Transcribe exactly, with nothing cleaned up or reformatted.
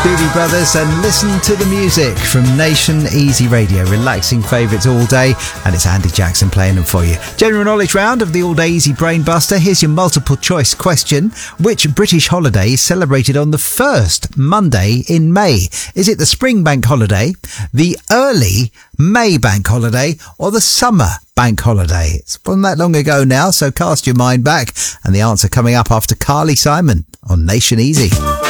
Doobie Brothers, and listen to the music from Nation Easy Radio. Relaxing favourites all day, and it's Andy Jackson playing them for you. General knowledge round of the All Day Easy Brain Buster. Here's your multiple choice question. Which British holiday is celebrated on the first Monday in May? Is it the Spring Bank Holiday, the early May Bank Holiday, or the Summer Bank Holiday? It's from that long ago now, so cast your mind back. And the answer coming up after Carly Simon on Nation Easy.